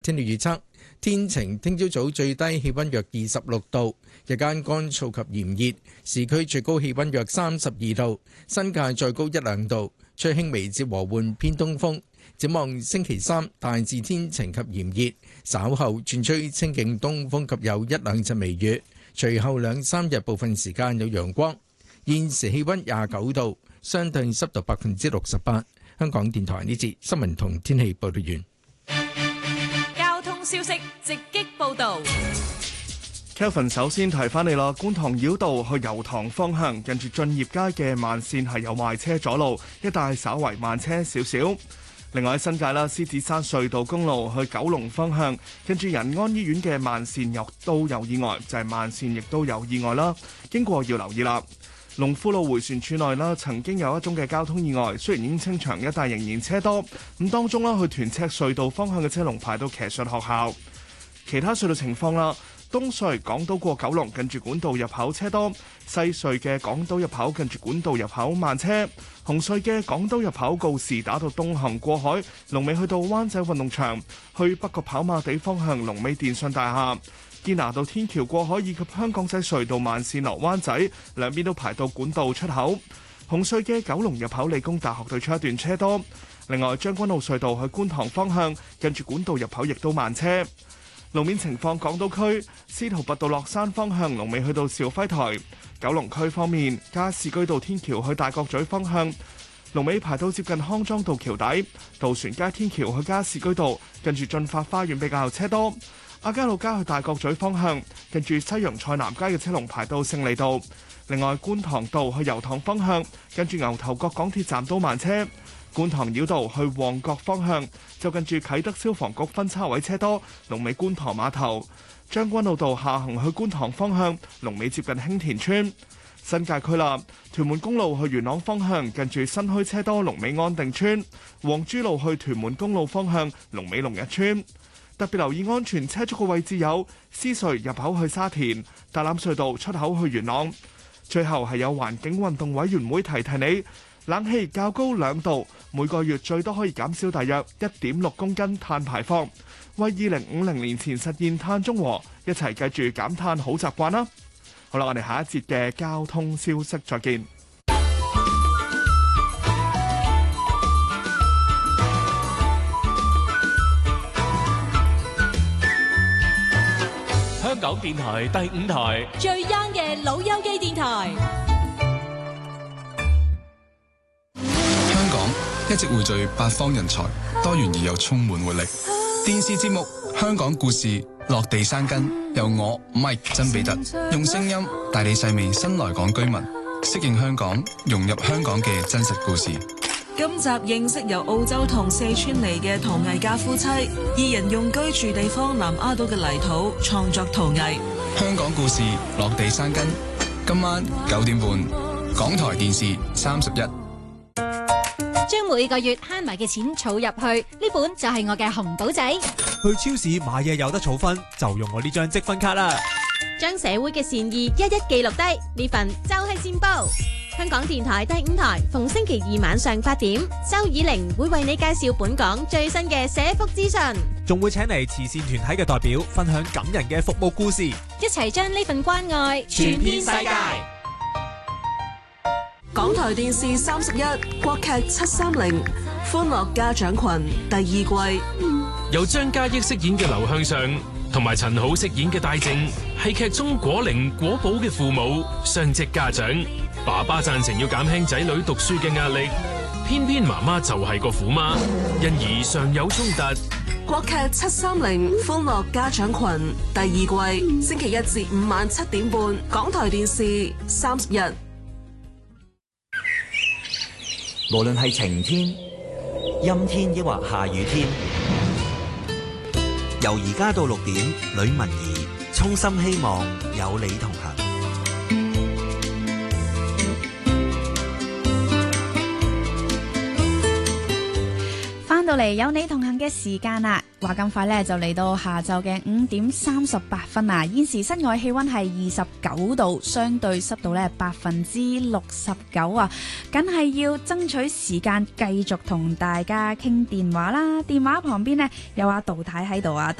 天氣預測，天晴，聽朝早最低氣溫約26度，日間乾燥及炎熱，市區最高氣溫約32度，新界再高1-2度，吹輕微至和緩偏東風。展望星期三大致天晴及炎熱，稍後轉吹清勁東風及有1-2陣微雨，隨後2-3日部分時間有陽光。現時氣溫29度，相對濕度68%。香港電台呢節新聞同天氣報道完。 消息直擊報導。 Kelvin 首先提翻你啦，觀塘繞道去油塘方向，近住駿業街嘅慢線係有壞車阻路，一帶稍為慢車少少。另外喺新界啦，獅子山隧道公路去九龍方向，近住仁安醫院嘅慢線都有意外，就係慢線亦都有意外啦，經過要留意啦。龍富路迴旋處內啦，曾經有一宗嘅交通意外，雖然已經清場，一帶仍然車多。咁當中啦，去屯赤隧道方向嘅車龍排到騎術學校。其他隧道情況啦，東隧港島過九龍近住管道入口車多，西隧嘅港島入口近住管道入口慢車。紅隧嘅港島入口告士打道東行過海，龍尾去到灣仔運動場，去北角跑馬地方向龍尾電信大廈。堅拿道天橋過海以及香港仔隧道慢線落灣仔，兩邊都排到管道出口。紅隧嘅九龍入口理工大學對出一段車多。另外將軍澳隧道去觀塘方向，近住管道入口亦都慢車。路面情況，港島區司徒拔道落山方向龍尾去到兆輝台。九龍區方面，加士居道天橋去大角咀方向龍尾排到接近康莊道橋底。渡船街天橋去加士居道近住進發花園比較車多。亞皆老街去大角咀方向，近住西洋菜南街嘅車龍排到勝利道。另外，觀塘道去油塘方向，近住牛頭角港鐵站都慢車。觀塘繞道去旺角方向，就近住啟德消防局分叉位車多，龍尾觀塘碼頭。將軍澳道下行去觀塘方向，龍尾接近興田村。新界區啦，屯門公路去元朗方向，近住新墟車多，龍尾安定村。黃珠路去屯門公路方向，龍尾龍日村。特別留意安全車速嘅位置有獅隧入口去沙田、大欖隧道出口去元朗。最後係有環境運動委員會提提你，冷氣較高2度，每個月最多可以減少大約1.6公斤碳排放，為2050年前實現碳中和，一齊記住減碳好習慣啦。好啦，我哋下一節嘅交通消息再見。 香港電台第5台最 young 嘅老友記電台。 香港一直匯聚八方人才，多元而又充滿活力。電視節目《香港故事》落地生根，由我 Mike 曾比特用聲音帶你細味新來港居民適應香港、融入香港嘅真實故事。 今集認識由澳洲同四川嚟嘅陶藝家夫妻，二人用居住地方南丫島嘅泥土創作陶藝。 香港故事落地生根，今晚9點半，港台電視31。 將每個月慳埋嘅錢儲入去，呢本就係我嘅紅簿仔。 去超市買嘢有得儲分，就用我呢張積分卡啦。 將社會嘅善意一一記錄低，呢份就係善報。香港電台第5台，逢星期2晚上8點，周以玲會為你介紹本港最新嘅社福資訊， 仲會請嚟慈善團體嘅代表分享感人嘅服務故事， 一齊將呢份關愛傳遍世界。港台電視31國劇730歡樂家長群第2季， 由張嘉益飾演嘅劉向上同埋陳好飾演嘅戴正，係劇中果靈果寶嘅父母，雙職家長。爸爸贊成要減輕仔女讀書嘅壓力，偏偏媽媽就係個虎媽，因而常有衝突。 國劇730歡樂家長群第2季，星期1至5晚7點半，港台電視31。 無論係晴天、陰天抑或下雨天，由而家到6點，呂文儀衷心希望有你同行。 到嚟有你同行嘅時間啦，話咁快呢，就嚟到下晝嘅5點38分啦。現時室外氣溫係29度，相對濕度呢69%啊，梗係要爭取時間繼續同大家傾電話啦。電話旁邊呢，有阿杜太喺度啊。